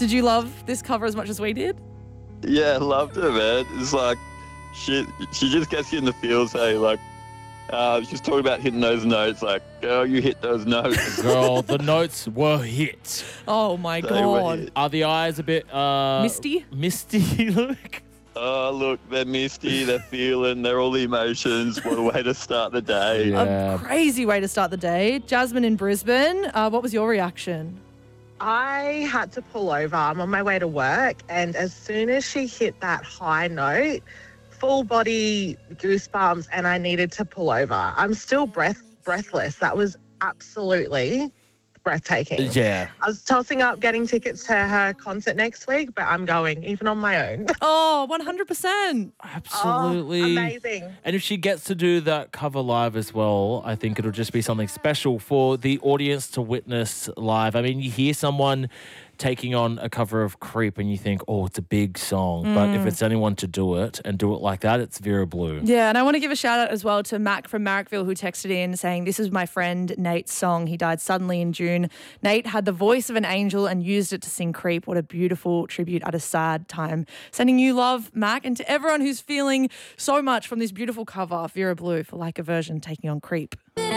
Did you love this cover as much as we did? Yeah, loved it, man. It's like, she just gets you in the feels, hey, like, she's talking about hitting those notes, like, girl, you hit those notes. Girl, the notes were hit. Oh, my They were God. hit. Are the eyes a bit... Misty? Misty, look. Oh, look, they're misty, they're feeling, they're all the emotions. What a way to start the day. Yeah. A crazy way to start the day. Jasmine in Brisbane, what was your reaction? I had to pull over. I'm on my way to work, and as soon as she hit that high note, full body goosebumps, and I needed to pull over. I'm still breathless. That was absolutely breathtaking. Yeah. I was tossing up getting tickets to her concert next week, but I'm going, even on my own. Oh, 100%. Absolutely. Oh, amazing. And if she gets to do that cover live as well, I think it'll just be something special for the audience to witness live. I mean, you hear someone taking on a cover of Creep and you think, oh, it's a big song. But if it's anyone to do it and do it like that, it's Vera Blue. Yeah, and I want to give a shout out as well to Mac from Marrickville, who texted in saying, this is my friend Nate's song. He died suddenly in June. Nate had the voice of an angel and used it to sing Creep. What a beautiful tribute at a sad time. Sending you love, Mac, and to everyone who's feeling so much from this beautiful cover, Vera Blue for Like a Version taking on Creep.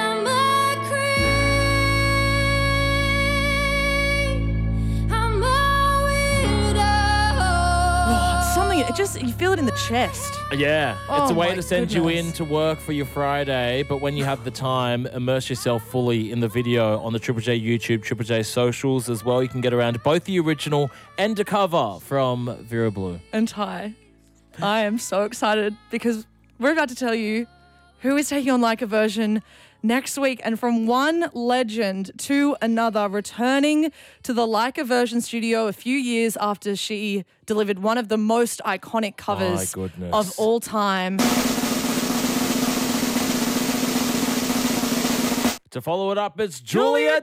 It just, you feel it in the chest. Yeah, Oh it's a way my to send you goodness. in to work for your Friday, but when you have the time, immerse yourself fully in the video on the Triple J YouTube, Triple J socials as well. You can get around both the original and a cover from Vera Blue. And Ty, I am so excited because we're about to tell you who is taking on Like a Version next week. And from one legend to another, returning to the Like a Version studio a few years after she delivered one of the most iconic covers goodness. of all time. To follow it up, it's Julia